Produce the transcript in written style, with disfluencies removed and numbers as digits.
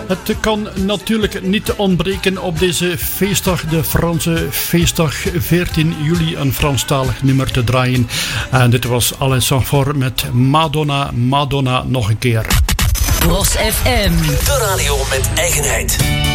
Het kan natuurlijk niet ontbreken op deze feestdag, de Franse feestdag 14 juli, een Franstalig nummer te draaien. En dit was Alain Sanfort met Madonna, Madonna nog een keer. Bros FM. De radio met eigenheid.